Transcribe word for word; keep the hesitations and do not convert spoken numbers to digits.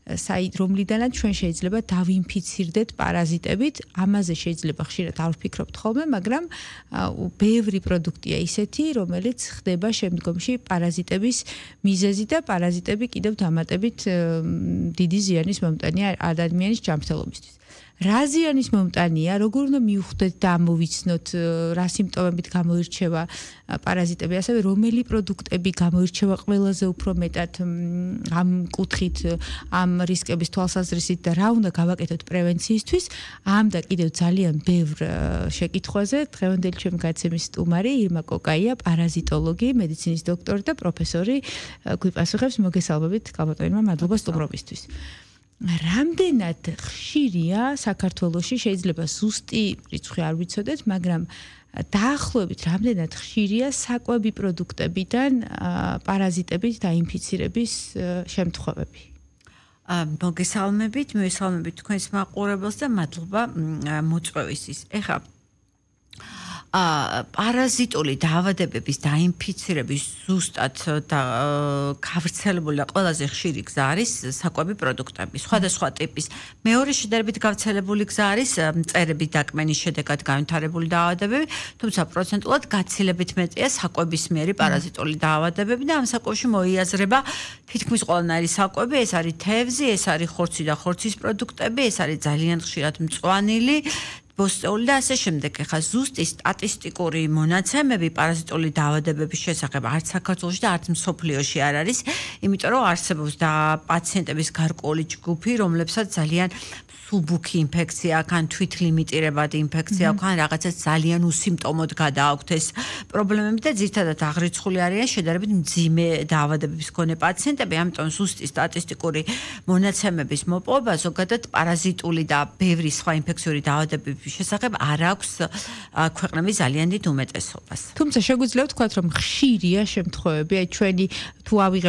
საით რომლიდანაც ჩვენ შეიძლება დავინფიცირდეთ პარაზიტებით, ამაზე შეიძლება ხშირად არ ვფიქრობთ ხოლმე, მაგრამ ბევრი პროდუქტია ისეთი, რომელიც ხდება შემდგომში პარაზიტების მიზეზი და პარაზიტები კიდევ დამატებით დიდი ზიანის მომტანია ადამიანის ჯანმრთელობისთვის. რა ზიანის მომტანია, როგორ უნდა მივხვდეთ და ამოვიცნოთ, რა სიმპტომებით გამოირჩევა პარაზიტები, ასევე რომელი პროდუქტები გამოირჩევა ყველაზე უფრო მეტად ამ კუთხით, ამ რისკების თვალსაზრისით და რა უნდა გავაკეთოთ პრევენციისთვის, ამ და კიდევ ძალიან ბევრ შეკითხვაზე დღევანდელი ჩემი გაცემის სტუმარი ირმა კოკაია, პარაზიტოლოგი, მედიცინის დოქტორი და პროფესორი გვიპასუხებს. მოგესალმებით, კალბატონმა, მადლობა სტუმრობისთვის. რამდენად ხშირია საქართველოში, შეიძლება ზუსტი რიცხვი არ ვიცოდეთ, მაგრამ დაახლოებით რამდენად ხშირია საკვები პროდუქტებიდან პარაზიტებით დაინფიცირების შემთხვევები? მოგესალმებით, მივესალმებით თქვენს მაყურებელს და მადლობა მოწვევისთვის. ეხლა პარაზიტული დაავადებების დაინფიცირების ზუსტად და გავრცელებული და ყველაზე ხშირი გზა არის საკვები პროდუქტები, სხვადასხვა ტიპის. მეორე შედარებით გავრცელებული გზა არის მწერების დაკმენის შედეგად განვითარებული დაავადებები, თუმცა პროცენტულად გაცილებით მეტია საკვებისმიერი პარაზიტული დაავადებები და ამ საკვებში მოიაზრება თითქმის ყველანაირი საკვები, ეს არის თევზი, ეს არის ხორცი და ხორცის პროდუქტები, ეს არის ძალიან ხშირად მწვანილი ბოსტეული და ასე შემდეგ. ეხლა ზუსტი სტატისტიკური მონაცემები პარაზიტული დაავადებების შესახებ არც საქართველოში და არც მსოფლიოში არ არის, იმიტომ რომ არსებობს და პაციენტების გარკვეული ჯგუფი, რომლებსაც ძალიან სუბუქი ინფექცია აქვს, ან თვითლიმიტირებადი ინფექცია აქვს, ან რაღაცა ძალიან უსიმპტომოდ გადააქვთ ეს პრობლემები და ძირითადად აღრიცხული არიან შედარებით მძიმე დაავადებების მქონე პაციენტები, ამიტომ ზუსტი სტატისტიკური მონაცემების მოპოვება ზოგადად პარაზიტული და ბევრი სხვა ინფექციური დაავადებების შესახებ არ აქვს ქვეყნების ძალიან დიდ უმეტესობას. თუმცა შეგვიძლია ვთქვათ, რომ ხშირია შემთხვევები, აი ჩვენი თუ ავიღებთ